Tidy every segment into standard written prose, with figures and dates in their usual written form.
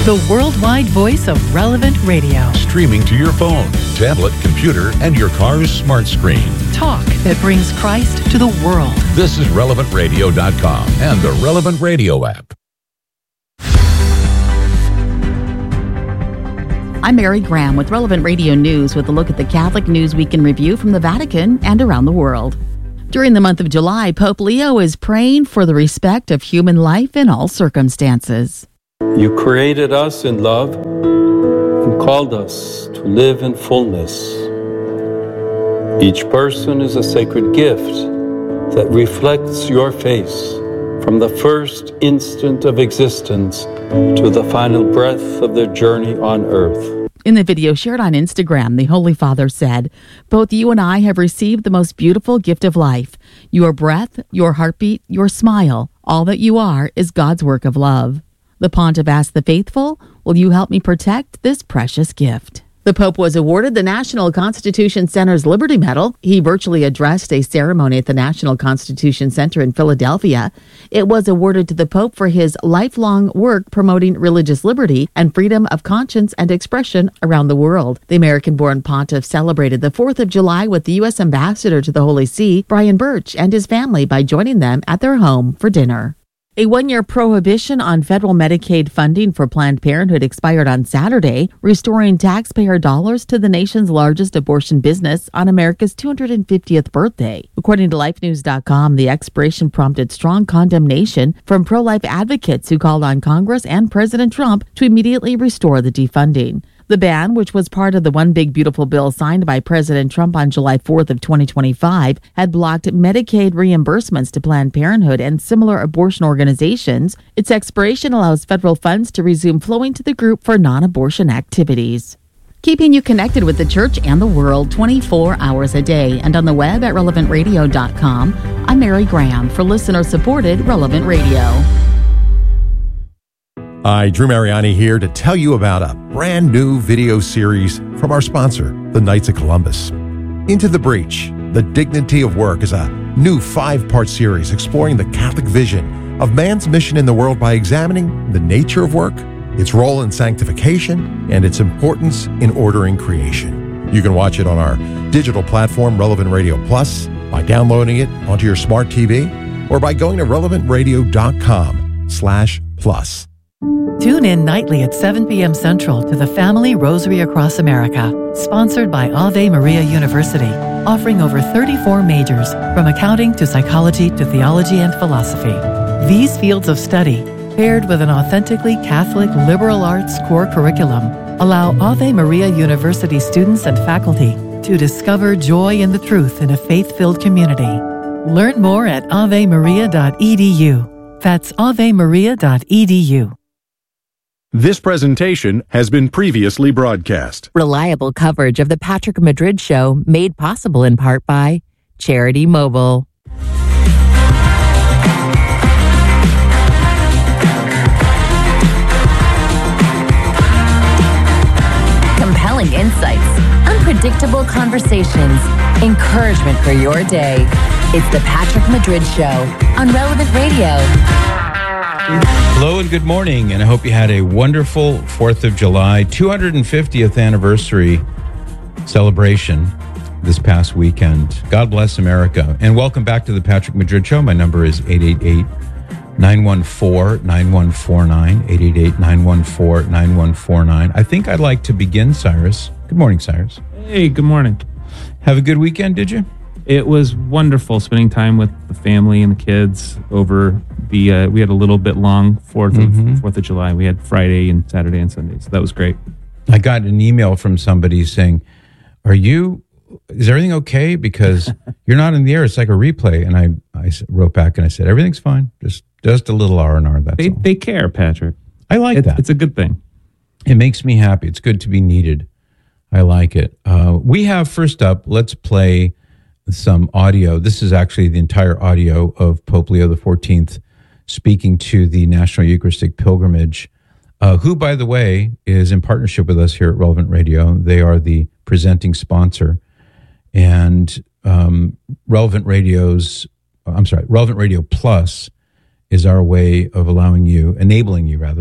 the worldwide voice of Relevant Radio. Streaming to your phone, tablet, computer, and your car's smart screen. Talk that brings Christ to the world. This is RelevantRadio.com and the Relevant Radio app. I'm Mary Graham with Relevant Radio News with a look at the Catholic News Week in Review from the Vatican and around the world. During the month of July, Pope Leo is praying for the respect of human life in all circumstances. You created us in love and called us to live in fullness. Each person is a sacred gift that reflects your face from the first instant of existence to the final breath of their journey on earth. In the video shared on Instagram, the Holy Father said, "Both you and I have received the most beautiful gift of life. Your breath, your heartbeat, your smile, all that you are is God's work of love." The Pontiff asked the faithful, "Will you help me protect this precious gift?" The Pope was awarded the National Constitution Center's Liberty Medal. He virtually addressed a ceremony at the National Constitution Center in Philadelphia. It was awarded to the Pope for his lifelong work promoting religious liberty and freedom of conscience and expression around the world. The American-born pontiff celebrated the 4th of July with the U.S. Ambassador to the Holy See, Brian Birch, and his family by joining them at their home for dinner. A one-year prohibition on federal Medicaid funding for Planned Parenthood expired on Saturday, restoring taxpayer dollars to the nation's largest abortion business on America's 250th birthday. According to LifeNews.com, the expiration prompted strong condemnation from pro-life advocates who called on Congress and President Trump to immediately restore the defunding. The ban, which was part of the One Big Beautiful Bill signed by President Trump on July 4th of 2025, had blocked Medicaid reimbursements to Planned Parenthood and similar abortion organizations. Its expiration allows federal funds to resume flowing to the group for non-abortion activities. Keeping you connected with the church and the world 24 hours a day and on the web at relevantradio.com. I'm Mary Graham for listener-supported Relevant Radio. Hi, Drew Mariani here to tell you about a brand new video series from our sponsor, the Knights of Columbus. Into the Breach, The Dignity of Work is a new 5-part series exploring the Catholic vision of man's mission in the world by examining the nature of work, its role in sanctification, and its importance in ordering creation. You can watch it on our digital platform, Relevant Radio Plus, by downloading it onto your smart TV, or by going to relevantradio.com/plus. Tune in nightly at 7 p.m. Central to the Family Rosary Across America, sponsored by Ave Maria University, offering over 34 majors, from accounting to psychology to theology and philosophy. These fields of study, paired with an authentically Catholic liberal arts core curriculum, allow Ave Maria University students and faculty to discover joy in the truth in a faith-filled community. Learn more at avemaria.edu. That's avemaria.edu. This presentation has been previously broadcast. Reliable coverage of the Patrick Madrid Show made possible in part by Charity Mobile. Compelling insights, unpredictable conversations, encouragement for your day. It's the Patrick Madrid Show on Relevant Radio. Hello and good morning, and I hope you had a wonderful 4th of July 250th anniversary celebration this past weekend. God bless America, and welcome back to the Patrick Madrid Show. My number is 888-914-9149, 888-914-9149. I think I'd like to begin, Cyrus. Good morning, Cyrus. Hey, good morning. Have a good weekend, did you? It was wonderful spending time with the family and the kids over the, we had a little bit long 4th of July. We had Friday and Saturday and Sunday, so that was great. I got an email from somebody saying, is everything okay? Because you're not in the air. It's like a replay. And I wrote back and I said, everything's fine. Just a little R&R, that's all. They care, Patrick. I like that. It's a good thing. It makes me happy. It's good to be needed. I like it. We have, first up, let's play some audio. This is actually the entire audio of Pope Leo XIV speaking to the National Eucharistic Pilgrimage, who, by the way, is in partnership with us here at Relevant Radio. They are the presenting sponsor. And Relevant Radio Plus is our way of enabling you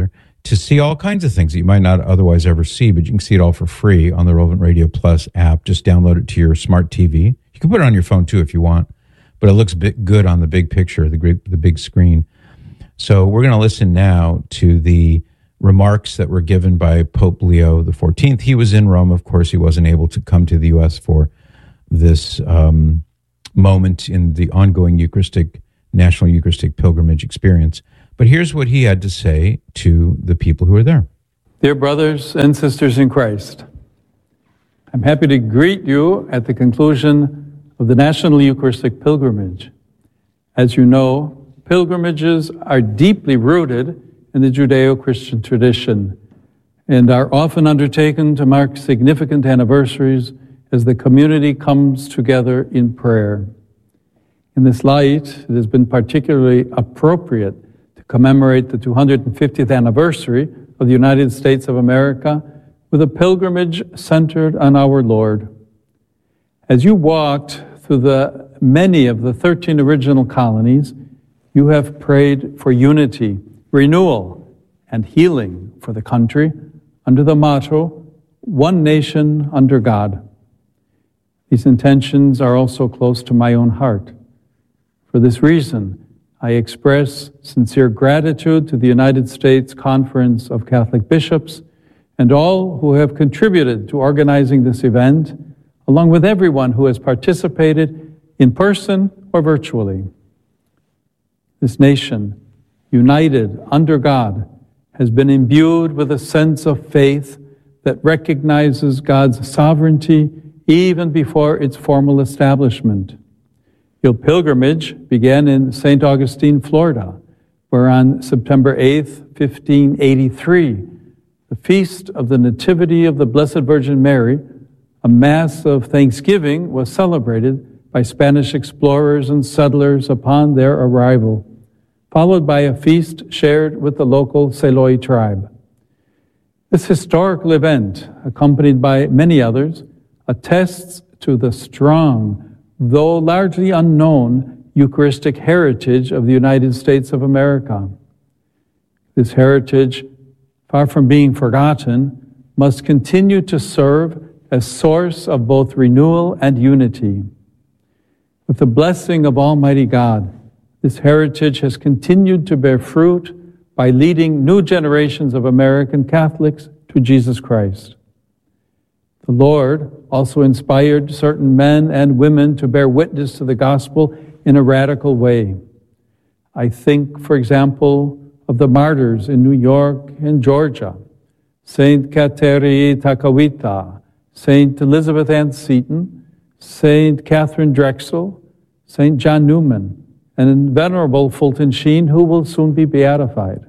to see all kinds of things that you might not otherwise ever see, but you can see it all for free on the Relevant Radio Plus app. Just download it to your smart TV. You can put it on your phone too if you want, but it looks good on the big picture, the big screen. So we're going to listen now to the remarks that were given by Pope Leo XIV. He was in Rome. Of course, he wasn't able to come to the U.S. for this moment in the ongoing National Eucharistic Pilgrimage experience. But here's what he had to say to the people who were there. Dear brothers and sisters in Christ, I'm happy to greet you at the conclusion of the National Eucharistic Pilgrimage. As you know, pilgrimages are deeply rooted in the Judeo-Christian tradition and are often undertaken to mark significant anniversaries as the community comes together in prayer. In this light, it has been particularly appropriate to commemorate the 250th anniversary of the United States of America with a pilgrimage centered on our Lord. As you walked through many of the 13 original colonies, you have prayed for unity, renewal, and healing for the country under the motto, "One Nation under God." These intentions are also close to my own heart. For this reason, I express sincere gratitude to the United States Conference of Catholic Bishops and all who have contributed to organizing this event, along with everyone who has participated in person or virtually. This nation, united under God, has been imbued with a sense of faith that recognizes God's sovereignty even before its formal establishment. Your pilgrimage began in St. Augustine, Florida, where on September 8th, 1583, the feast of the Nativity of the Blessed Virgin Mary, a Mass of Thanksgiving, was celebrated by Spanish explorers and settlers upon their arrival, followed by a feast shared with the local Seloi tribe. This historical event, accompanied by many others, attests to the strong, though largely unknown, Eucharistic heritage of the United States of America. This heritage, far from being forgotten, must continue to serve as source of both renewal and unity. With the blessing of Almighty God, this heritage has continued to bear fruit by leading new generations of American Catholics to Jesus Christ. The Lord also inspired certain men and women to bear witness to the gospel in a radical way. I think, for example, of the martyrs in New York and Georgia, Saint Kateri Takakwitha, Saint Elizabeth Ann Seton, Saint Catherine Drexel, Saint John Newman, and Venerable Fulton Sheen, who will soon be beatified.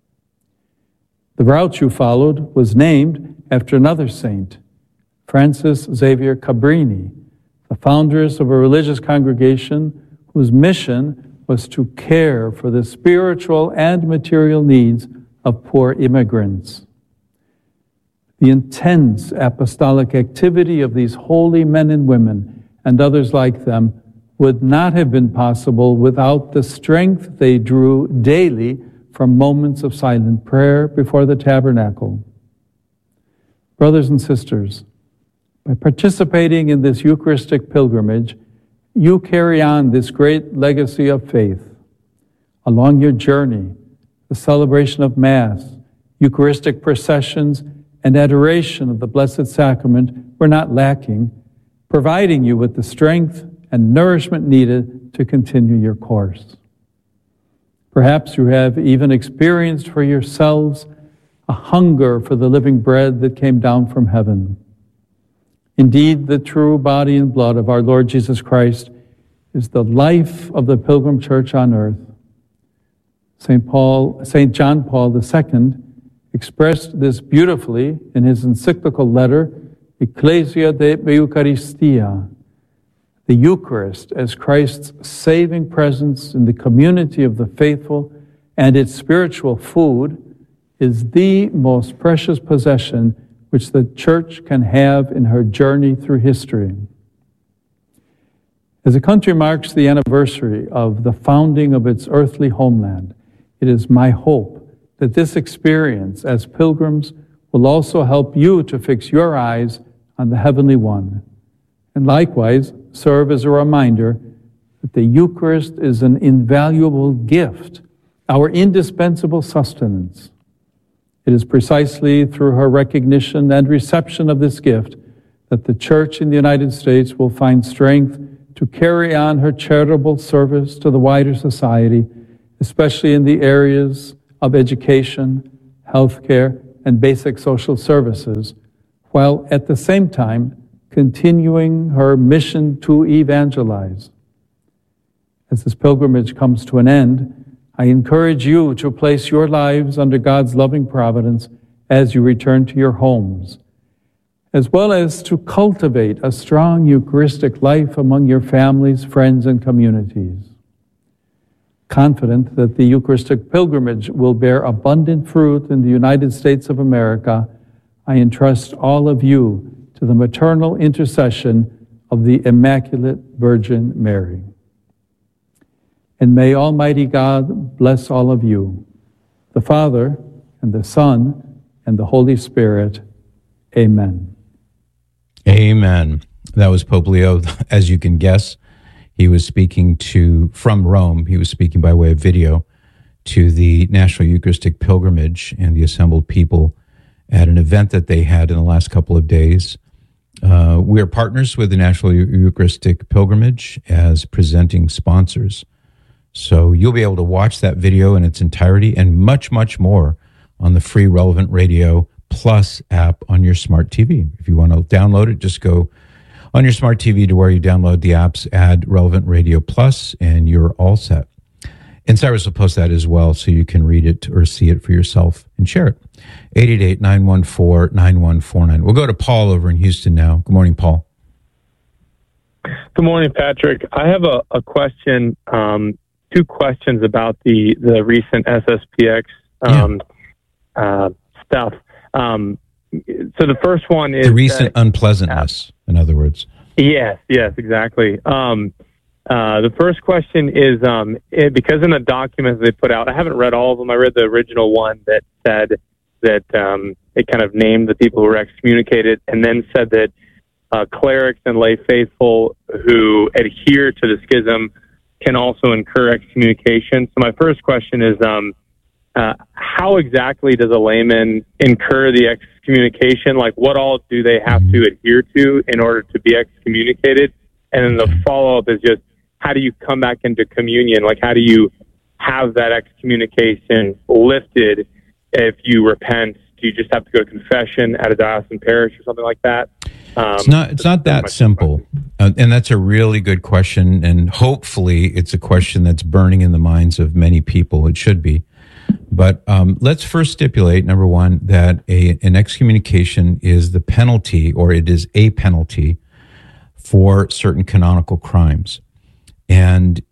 The route you followed was named after another saint, Francis Xavier Cabrini, the founders of a religious congregation whose mission was to care for the spiritual and material needs of poor immigrants. The intense apostolic activity of these holy men and women and others like them would not have been possible without the strength they drew daily from moments of silent prayer before the tabernacle. Brothers and sisters, by participating in this Eucharistic pilgrimage, you carry on this great legacy of faith. Along your journey, the celebration of Mass, Eucharistic processions, and adoration of the Blessed Sacrament were not lacking, providing you with the strength and nourishment needed to continue your course. Perhaps you have even experienced for yourselves a hunger for the living bread that came down from heaven. Indeed, the true body and blood of our Lord Jesus Christ is the life of the Pilgrim Church on earth. St. John Paul II expressed this beautifully in his encyclical letter, Ecclesia de Eucharistia, the Eucharist as Christ's saving presence in the community of the faithful and its spiritual food is the most precious possession which the Church can have in her journey through history. As the country marks the anniversary of the founding of its earthly homeland, it is my hope that this experience as pilgrims will also help you to fix your eyes on the Heavenly One, and likewise serve as a reminder that the Eucharist is an invaluable gift, our indispensable sustenance. It is precisely through her recognition and reception of this gift that the Church in the United States will find strength to carry on her charitable service to the wider society, especially in the areas of education, healthcare, and basic social services, while at the same time continuing her mission to evangelize. As this pilgrimage comes to an end, I encourage you to place your lives under God's loving providence as you return to your homes, as well as to cultivate a strong Eucharistic life among your families, friends, and communities. Confident that the Eucharistic pilgrimage will bear abundant fruit in the United States of America, I entrust all of you to the maternal intercession of the Immaculate Virgin Mary. And may Almighty God bless all of you, the Father, and the Son, and the Holy Spirit. Amen. Amen. That was Pope Leo. As you can guess, he was speaking from Rome. He was speaking by way of video to the National Eucharistic Pilgrimage and the assembled people at an event that they had in the last couple of days. We are partners with the National Eucharistic Pilgrimage as presenting sponsors. So you'll be able to watch that video in its entirety and much, much more on the free Relevant Radio Plus app on your smart TV. If you want to download it, just go on your smart TV to where you download the apps, add Relevant Radio Plus, and you're all set. And Cyrus will post that as well so you can read it or see it for yourself and share it. 888-914-9149. We'll go to Paul over in Houston now. Good morning, Paul. Good morning, Patrick. I have a question, two questions about the recent SSPX stuff. So the first one is... The recent unpleasantness, in other words. Yes, exactly. The first question is, because in the documents they put out, I haven't read all of them. I read the original one that said that it kind of named the people who were excommunicated and then said that clerics and lay faithful who adhere to the schism can also incur excommunication. So my first question is, how exactly does a layman incur the excommunication? Like, what all do they have to adhere to in order to be excommunicated? And then the follow-up is just, how do you come back into communion? Like, how do you have that excommunication lifted if you repent? Do you just have to go to confession at a diocesan parish or something like that? It's not that simple. And that's a really good question. And hopefully it's a question that's burning in the minds of many people. It should be. But let's first stipulate, number one, that an excommunication is the penalty, or it is a penalty for certain canonical crimes. And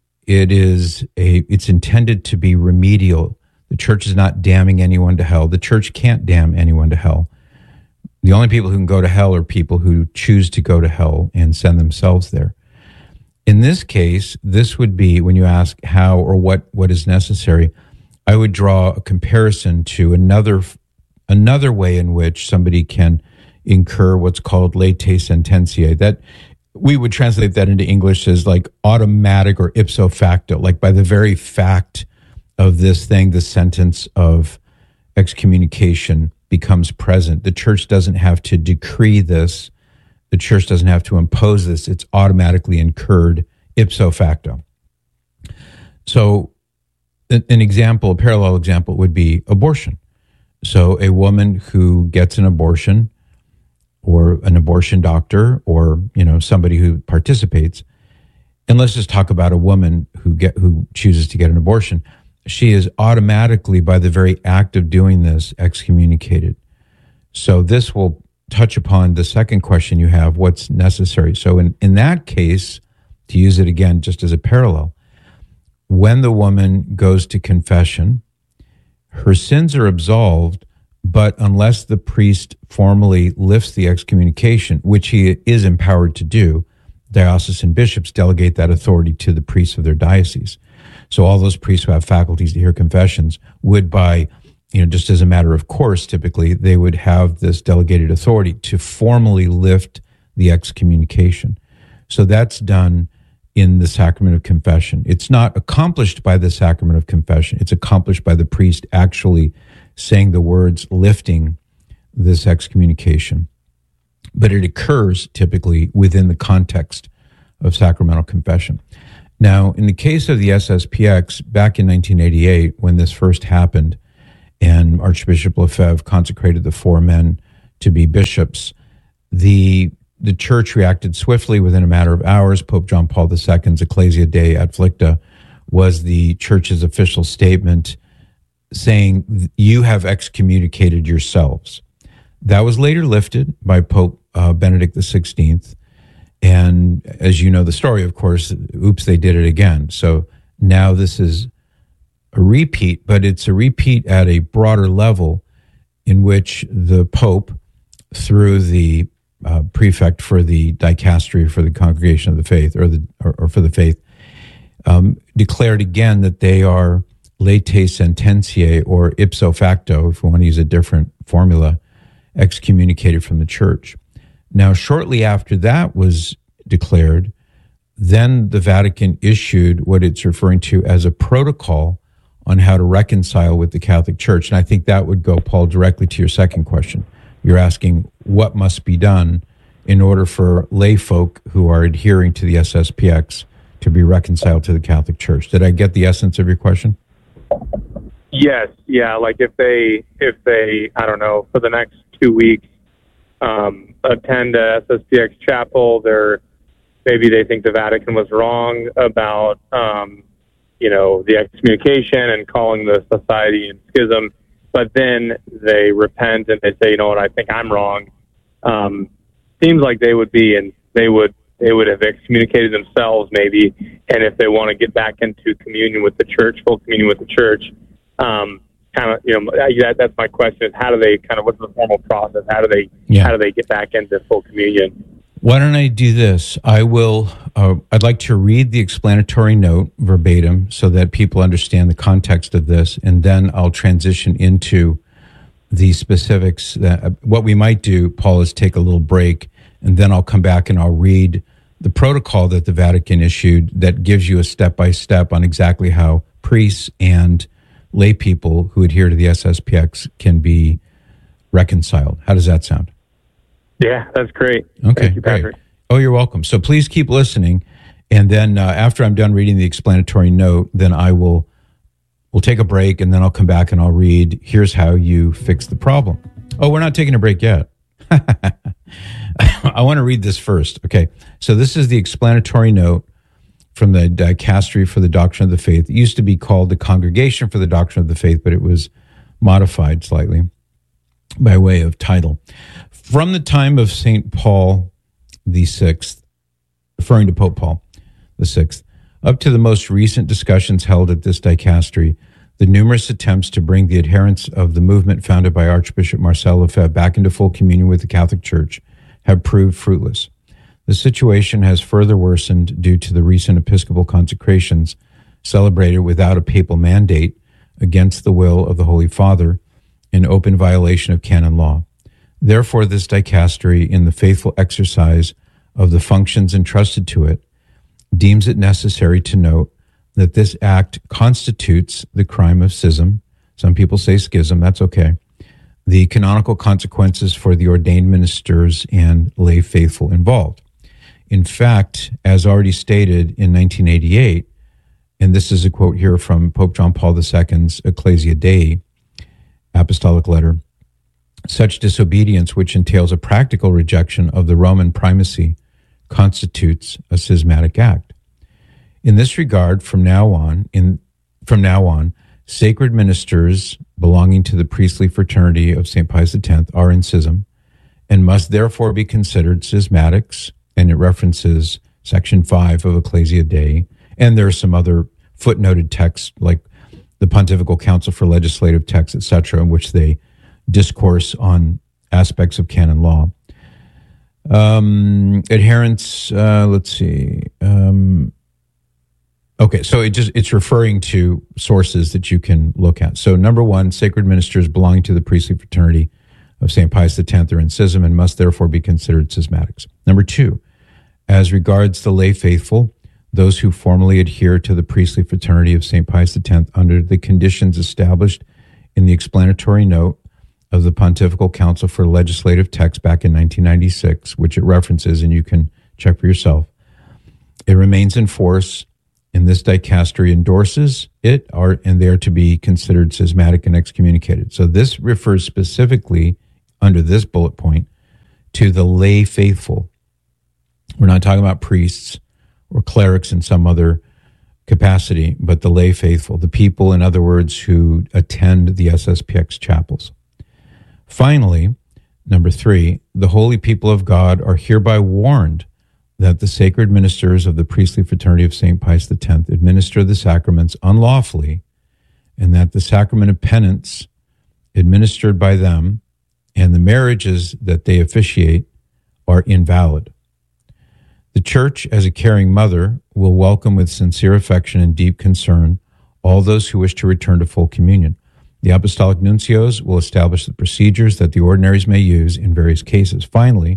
it's intended to be remedial. The church is not damning anyone to hell. The church can't damn anyone to hell. The only people who can go to hell are people who choose to go to hell and send themselves there. In this case, this would be, when you ask how or what is necessary, I would draw a comparison to another way in which somebody can incur what's called late sententiae. That we would translate that into English as like automatic or ipso facto, like by the very fact of this thing, the sentence of excommunication becomes present. The church doesn't have to decree this. The church doesn't have to impose this. It's automatically incurred ipso facto. So a parallel example would be abortion. So a woman who gets an abortion, or an abortion doctor, or somebody who participates, and let's just talk about a woman who chooses to get an abortion. She is automatically, by the very act of doing this, excommunicated. So this will touch upon the second question you have, what's necessary. So in that case, to use it again just as a parallel, when the woman goes to confession, her sins are absolved, but unless the priest formally lifts the excommunication, which he is empowered to do, diocesan bishops delegate that authority to the priests of their diocese. So all those priests who have faculties to hear confessions would, by just as a matter of course, typically they would have this delegated authority to formally lift the excommunication. So that's done in the sacrament of confession. It's not accomplished by the sacrament of confession. It's accomplished by the priest actually saying the words lifting this excommunication. But it occurs typically within the context of sacramental confession. Now, in the case of the SSPX, back in 1988, when this first happened, and Archbishop Lefebvre consecrated the 4 men to be bishops, the church reacted swiftly within a matter of hours. Pope John Paul II's Ecclesia Dei Adflicta was the church's official statement saying, you have excommunicated yourselves. That was later lifted by Pope Benedict XVI. And as you know the story, of course, oops, they did it again. So now this is a repeat, but it's a repeat at a broader level in which the Pope, through the prefect for the dicastery for the Congregation of the Faith, or for the faith, declared again that they are latae sententiae, or ipso facto, if we want to use a different formula, excommunicated from the church. Now, shortly after that was declared, then the Vatican issued what it's referring to as a protocol on how to reconcile with the Catholic Church. And I think that would go, Paul, directly to your second question. You're asking what must be done in order for lay folk who are adhering to the SSPX to be reconciled to the Catholic Church. Did I get the essence of your question? Yes. Yeah. Like if they, I don't know, for the next 2 weeks, attend a SSPX chapel, maybe they think the Vatican was wrong about, the excommunication and calling the society in schism, but then they repent and they say, you know what, I think I'm wrong. Seems like they would have excommunicated themselves maybe, and if they want to get back into communion with the church, full communion with the church, that's my question: is how do they what's the formal process? How do they get back into full communion? Why don't I do this? I will. I'd like to read the explanatory note verbatim so that people understand the context of this, and then I'll transition into the specifics. What we might do, Paul, is take a little break, and then I'll come back and I'll read the protocol that the Vatican issued that gives you a step-by-step on exactly how priests and lay people who adhere to the SSPX can be reconciled. How does that sound? Yeah, that's great. Okay, Thank you, Patrick. Great. Oh, you're welcome. So please keep listening. And then after I'm done reading the explanatory note, then we'll take a break, and then I'll come back and I'll read, here's how you fix the problem. Oh, we're not taking a break yet. I want to read this first. Okay, so this is the explanatory note from the Dicastery for the Doctrine of the Faith. It used to be called the Congregation for the Doctrine of the Faith, but it was modified slightly by way of title. From the time of St. Paul VI, referring to Pope Paul VI, up to the most recent discussions held at this dicastery, the numerous attempts to bring the adherents of the movement founded by Archbishop Marcel Lefebvre back into full communion with the Catholic Church have proved fruitless. The situation has further worsened due to the recent Episcopal consecrations celebrated without a papal mandate, against the will of the Holy Father, in open violation of canon law. Therefore, this dicastery, in the faithful exercise of the functions entrusted to it, deems it necessary to note that this act constitutes the crime of schism. Some people say schism, that's okay. The canonical consequences for the ordained ministers and lay faithful involved. In fact, as already stated in 1988, and this is a quote here from Pope John Paul II's Ecclesia Dei apostolic letter, such disobedience, which entails a practical rejection of the Roman primacy, constitutes a schismatic act. In this regard, from now on, sacred ministers belonging to the priestly fraternity of St. Pius X are in schism and must therefore be considered schismatics, and it references Section 5 of Ecclesia Dei, and there are some other footnoted texts like the Pontifical Council for Legislative Texts, etc., in which they discourse on aspects of canon law. Adherents, Okay, so it's referring to sources that you can look at. So number one, sacred ministers belonging to the priestly fraternity of St. Pius X are in schism and must therefore be considered schismatics. Number two, as regards the lay faithful, those who formally adhere to the priestly fraternity of St. Pius X under the conditions established in the explanatory note of the Pontifical Council for Legislative Text back in 1996, which it references, and you can check for yourself. It remains in force, and this dicastery endorses it, and they are to be considered schismatic and excommunicated. So this refers specifically, under this bullet point, to the lay faithful. We're not talking about priests or clerics in some other capacity, but the lay faithful, the people, in other words, who attend the SSPX chapels. Finally, number three, the holy people of God are hereby warned that the sacred ministers of the priestly fraternity of St. Pius X administer the sacraments unlawfully, and that the sacrament of penance administered by them and the marriages that they officiate are invalid. The Church, as a caring mother, will welcome with sincere affection and deep concern all those who wish to return to full communion. The apostolic nuncios will establish the procedures that the ordinaries may use in various cases. Finally,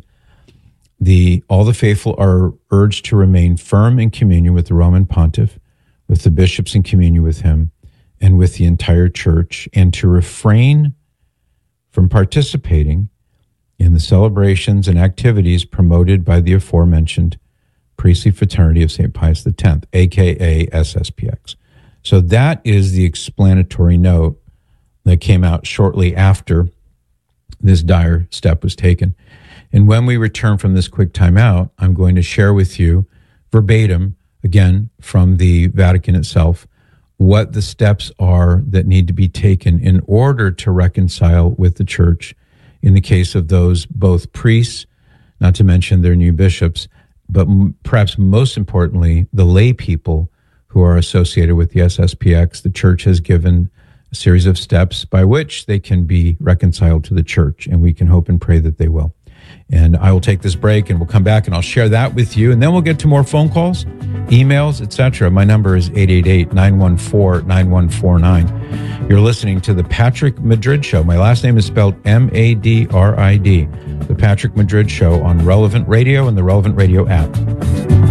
all the faithful are urged to remain firm in communion with the Roman Pontiff, with the bishops in communion with him, and with the entire Church, and to refrain from participating in the celebrations and activities promoted by the aforementioned priestly fraternity of St. Pius X, aka SSPX. So that is the explanatory note that came out shortly after this dire step was taken. And when we return from this quick timeout, I'm going to share with you verbatim, again, from the Vatican itself, what the steps are that need to be taken in order to reconcile with the Church in the case of those both priests, not to mention their new bishops, but perhaps most importantly, the lay people who are associated with the SSPX. The Church has given a series of steps by which they can be reconciled to the Church, and we can hope and pray that they will. And I will take this break, and we'll come back, and I'll share that with you, and then we'll get to more phone calls, emails, etc. My number is 888-914-9149. You're listening to The Patrick Madrid Show. My last name is spelled M-A-D-R-I-D. The Patrick Madrid Show on Relevant Radio and the Relevant Radio app.